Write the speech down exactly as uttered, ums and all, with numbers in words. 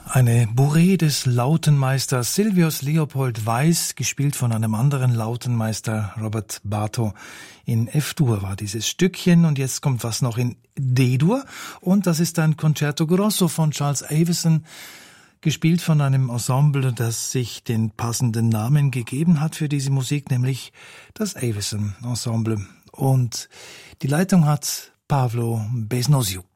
Eine Bourrée des Lautenmeisters Silvius Leopold Weiss, gespielt von einem anderen Lautenmeister, Robert Bartow. In F-Dur war dieses Stückchen und jetzt kommt was noch in D-Dur und das ist ein Concerto Grosso von Charles Avison, gespielt von einem Ensemble, das sich den passenden Namen gegeben hat für diese Musik, nämlich das Avison Ensemble. Und die Leitung hat Pavlo Besnosiu.